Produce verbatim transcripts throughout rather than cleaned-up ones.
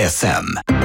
S M.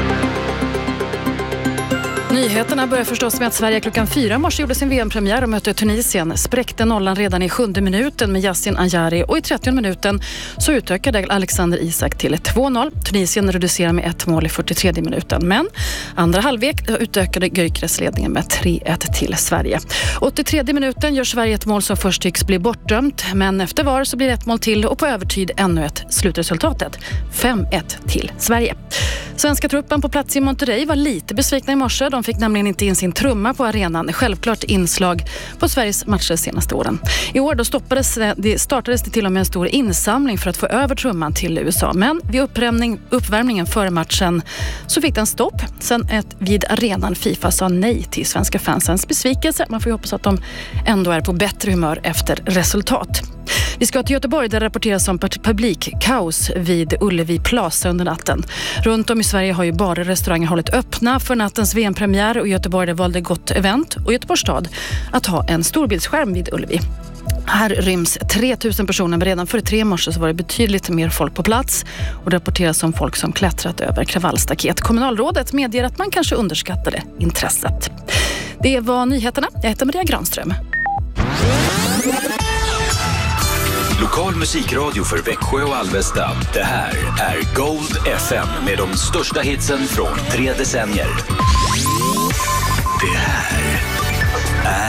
Nyheterna börjar förstås med att Sverige klockan fyra morse gjorde sin V M-premiär och mötte Tunisien. Spräckte nollan redan i sjunde minuten med Yassin Anjari och i trettionde minuten så utökade Alexander Isak till två noll. Tunisien reducerar med ett mål i fyrtiotredje minuten. Men andra halvlek utökade Gyökeres ledningen med tre ett till Sverige. åttiotredje minuten gör Sverige ett mål som först tycks bli bortdömt. Men efter var så blir det ett mål till och på övertid ännu ett. Slutresultatet fem ett till Sverige. Svenska truppen på plats i Monterrey var lite besvikna i morse. De fick nämligen inte in sin trumma på arenan. Självklart inslag på Sveriges matcher senaste åren. I år då stoppades det, startades det till och med en stor insamling för att få över trumman till U S A. Men vid uppvärmning, uppvärmningen före matchen så fick den stopp. Sen ett vid arenan FIFA sa nej till svenska fansens besvikelse. Man får ju hoppas att de ändå är på bättre humör efter resultat. Vi ska till Göteborg där det rapporteras om publikkaos vid Ullevi Plaza under natten. Runt om i Sverige har ju bara restauranger hållit öppna för nattens V M-premiär och Göteborg där valde gott event och Göteborgs stad att ha en storbildsskärm vid Ullevi. Här ryms tre tusen personer, men redan för tre morse så var det betydligt mer folk på plats och det rapporteras om folk som klättrat över kravallstaket. Kommunalrådet medger att man kanske underskattade intresset. Det var nyheterna. Jag heter Maria Granström. Lokal musikradio för Växjö och Alvesta. Det här är Gold F M med de största hitsen från tre decennier. Det här